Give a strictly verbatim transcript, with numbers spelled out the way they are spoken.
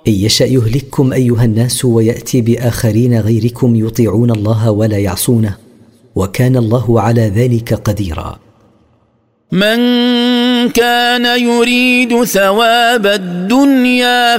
إن يشأ يهلككم أيها الناس ويأتي بآخرين غيركم يطيعون الله ولا يعصونه، وكان الله على ذلك قديرا. من كان يريد ثواب الدنيا